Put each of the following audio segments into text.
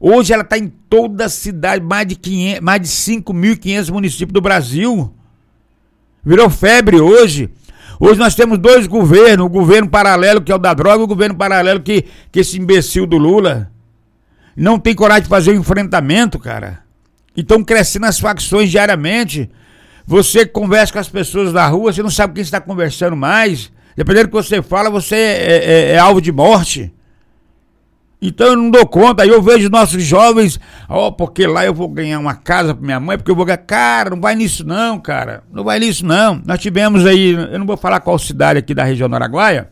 Hoje ela está em toda a cidade, mais de 5.500 municípios do Brasil. Virou febre hoje. Hoje nós temos dois governos, o governo paralelo que é o da droga e o governo paralelo que esse imbecil do Lula não tem coragem de fazer o enfrentamento, cara. E estão crescendo as facções diariamente. Você conversa com as pessoas da rua, você não sabe com quem está conversando mais. Dependendo do que você fala, você é alvo de morte. Então eu não dou conta. Aí eu vejo nossos jovens, porque lá eu vou ganhar uma casa pra minha mãe, porque eu vou ganhar. Cara, não vai nisso não, cara. Não vai nisso não. Nós tivemos aí, eu não vou falar qual cidade aqui da região do Araguaia.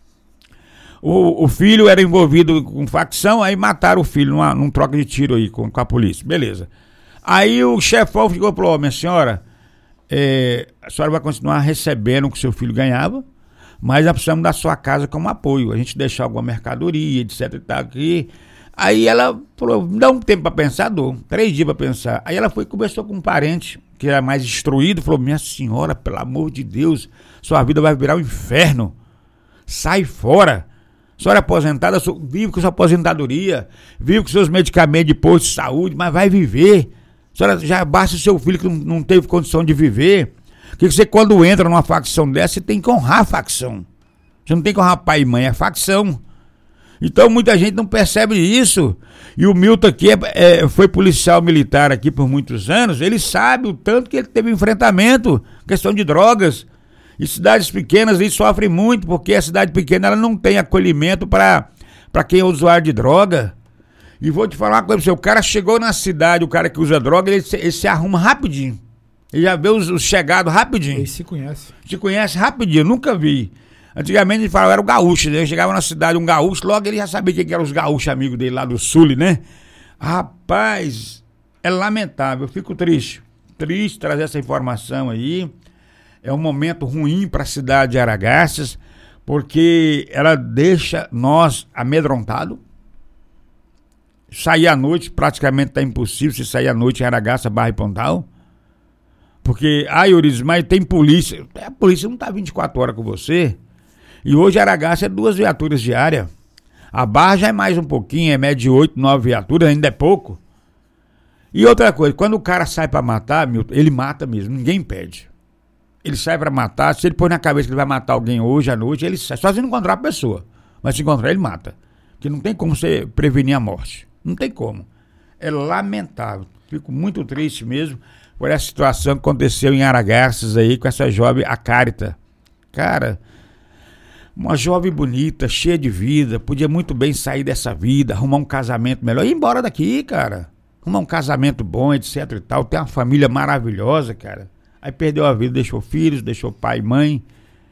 O filho era envolvido com facção, aí mataram o filho num troca de tiro aí com a polícia. Beleza. Aí o chefão ficou e falou: minha senhora, a senhora vai continuar recebendo o que seu filho ganhava, mas nós precisamos da sua casa como apoio. A gente deixar alguma mercadoria, etc e tal aqui. Aí ela falou: me dá um tempo pra pensar, dou 3 dias pra pensar. Aí ela foi e conversou com um parente que era mais instruído, falou: minha senhora, pelo amor de Deus, sua vida vai virar um inferno. Sai fora. A senhora é aposentada, vive com sua aposentadoria, vive com seus medicamentos de posto de saúde, mas vai viver. A senhora já basta o seu filho que não teve condição de viver. Que você, quando entra numa facção dessa, você tem que honrar a facção. Você não tem que honrar pai e mãe, é facção. Então muita gente não percebe isso. E o Milton aqui foi policial militar aqui por muitos anos. Ele sabe o tanto que ele teve enfrentamento, questão de drogas. E cidades pequenas aí sofrem muito, porque a cidade pequena ela não tem acolhimento para quem é usuário de droga. E vou te falar uma coisa pra você: o cara chegou na cidade, o cara que usa droga, ele se arruma rapidinho. Ele já vê os chegados rapidinho. Ele se conhece. Se conhece rapidinho, nunca vi. Antigamente a gente falava, era o gaúcho, né? Chegava na cidade um gaúcho, logo ele já sabia quem que eram os gaúchos amigos dele lá do sul, né? Rapaz, é lamentável, eu fico triste trazer essa informação aí. É um momento ruim para a cidade de Aragarças, porque ela deixa nós amedrontados. Sair à noite praticamente está impossível, se sair à noite em Aragarça, Barra e Pontal. Porque, Eurides, mas tem polícia. A polícia não está 24 horas com você. E hoje Aragarça é 2 viaturas diárias. A Barra já é mais um pouquinho, é média de 8, 9 viaturas, ainda é pouco. E outra coisa, quando o cara sai para matar, Milton, ele mata mesmo, ninguém impede. Ele sai para matar, se ele põe na cabeça que ele vai matar alguém hoje à noite, ele sai. Só se não encontrar a pessoa. Mas se encontrar, ele mata. Porque não tem como você prevenir a morte. Não tem como. É lamentável. Fico muito triste mesmo por essa situação que aconteceu em Aragarças aí com essa jovem, a Cárita. Cara, uma jovem bonita, cheia de vida, podia muito bem sair dessa vida, arrumar um casamento melhor, ir embora daqui, cara. Arrumar um casamento bom, etc e tal, ter uma família maravilhosa, cara. Aí perdeu a vida, deixou filhos, deixou pai e mãe.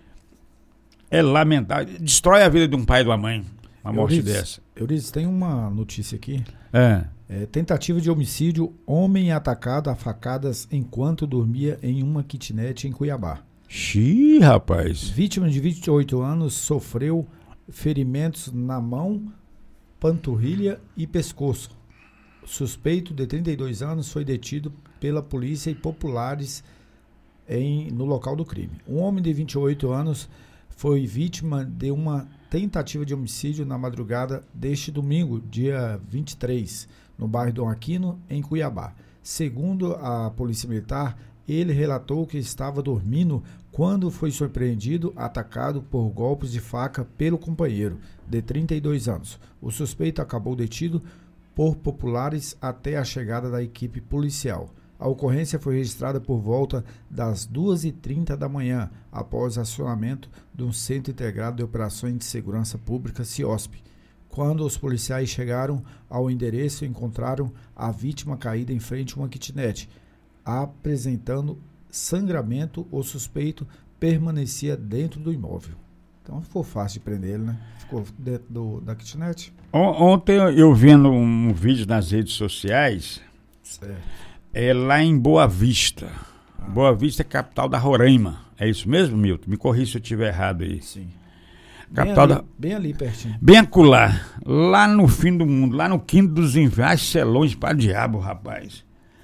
É lamentável. Destrói a vida de um pai e de uma mãe, uma morte dessa. Eurides, tem uma notícia aqui. Tentativa de homicídio, homem atacado a facadas enquanto dormia em uma kitnet em Cuiabá. Xiii, rapaz. Vítima de 28 anos sofreu ferimentos na mão, panturrilha e pescoço. Suspeito de 32 anos foi detido pela polícia e populares no local do crime. Um homem de 28 anos foi vítima de uma tentativa de homicídio na madrugada deste domingo, dia 23, no bairro Dom Aquino, em Cuiabá. Segundo a Polícia Militar, ele relatou que estava dormindo quando foi surpreendido, atacado por golpes de faca pelo companheiro, de 32 anos. O suspeito acabou detido por populares até a chegada da equipe policial. A ocorrência foi registrada por volta das 2h30 da manhã, após acionamento do Centro Integrado de Operações de Segurança Pública, CIOSP. Quando os policiais chegaram ao endereço, encontraram a vítima caída em frente a uma kitnet. Apresentando sangramento, o suspeito permanecia dentro do imóvel. Então ficou fácil de prender ele, né? Ficou dentro da kitnet. Ontem eu vendo um vídeo nas redes sociais, certo. Lá em Boa Vista. Boa Vista é capital da Roraima. É isso mesmo, Milton? Me corrija se eu estiver errado aí. Sim. Capital bem ali pertinho. Bem acolá. Lá no fim do mundo, lá no quinto dos infernos. Isso é longe para o diabo, rapaz.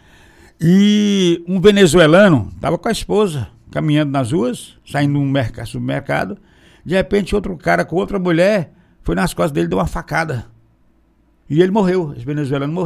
E um venezuelano estava com a esposa, caminhando nas ruas, saindo do supermercado. De repente, outro cara com outra mulher foi nas costas dele e deu uma facada. E ele morreu. Esse venezuelano morreu.